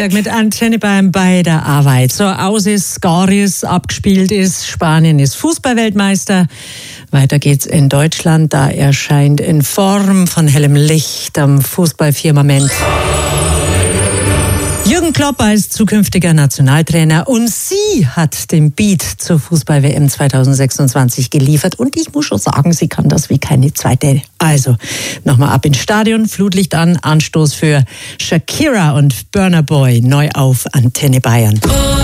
Nachmittag mit Antenne Bayern bei der Arbeit. So aus ist, gar ist, abgespielt ist. Spanien ist Fußballweltmeister. Weiter geht's in Deutschland. Da erscheint in Form von hellem Licht am Fußballfirmament Jürgen Klopp als zukünftiger Nationaltrainer, und sie hat den Beat zur Fußball-WM 2026 geliefert, und ich muss schon sagen, sie kann das wie keine zweite. Also, nochmal ab ins Stadion, Flutlicht an, Anstoß für Shakira und Burna Boy, neu auf Antenne Bayern.